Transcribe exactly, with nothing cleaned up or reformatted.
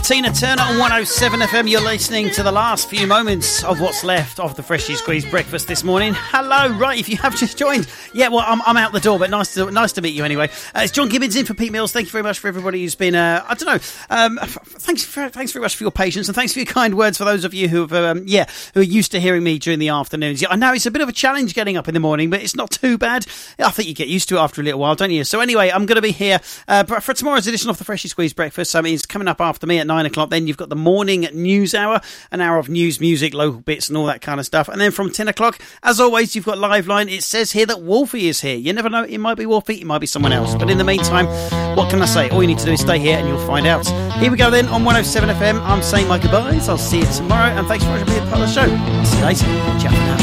Tina Turner on one oh seven F M. You're listening to the last few moments of what's left of the Freshly Squeezed breakfast this morning. Hello, right, if you have just joined. Yeah, well, I'm, I'm out the door, but nice to nice to meet you anyway. Uh, it's John Gibbons in for Pete Mills. Thank you very much for everybody who's been, uh, I don't know, um, thanks for, thanks very much for your patience, and thanks for your kind words for those of you who have, um, yeah, who are used to hearing me during the afternoons. Yeah, I know it's a bit of a challenge getting up in the morning, but it's not too bad. I think you get used to it after a little while, don't you? So anyway, I'm going to be here uh, for tomorrow's edition of the Freshly Squeezed breakfast. I mean, it's coming up after me at nine o'clock. Then you've got the morning news hour, an hour of news, music, local bits and all that kind of stuff. And then from ten o'clock, as always, you've got Live Line. It says here that Wolfie is here. You never know, it might be Wolfie, it might be someone else. But in the meantime, what can I say? All you need to do is stay here and you'll find out. Here we go then on one oh seven F M. I'm saying my goodbyes. I'll see you tomorrow, and thanks for being part of the show. See you later. Ciao for now.